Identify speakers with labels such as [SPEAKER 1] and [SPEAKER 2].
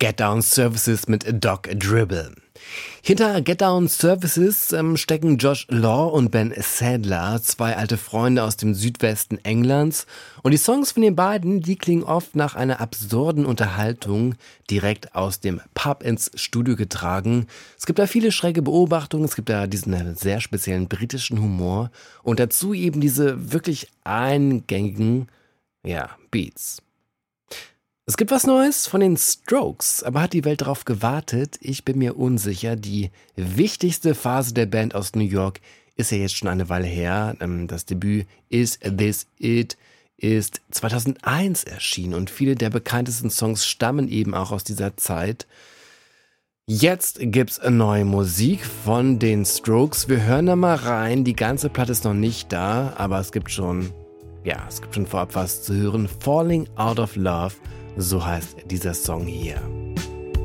[SPEAKER 1] Get Down Services mit Doc Dribble. Hinter Get Down Services stecken Josh Law und Ben Sadler, zwei alte Freunde aus dem Südwesten Englands. Und die Songs von den beiden, die klingen oft nach einer absurden Unterhaltung, direkt aus dem Pub ins Studio getragen. Es gibt da viele schräge Beobachtungen, es gibt da diesen sehr speziellen britischen Humor und dazu eben diese wirklich eingängigen, Beats. Es gibt was Neues von den Strokes, aber hat die Welt darauf gewartet? Ich bin mir unsicher. Die wichtigste Phase der Band aus New York ist ja jetzt schon eine Weile her. Das Debüt Is This It ist 2001 erschienen und viele der bekanntesten Songs stammen eben auch aus dieser Zeit. Jetzt gibt's neue Musik von den Strokes. Wir hören da mal rein. Die ganze Platte ist noch nicht da, aber es gibt schon vorab was zu hören. Falling Out of Love. So heißt dieser Song hier.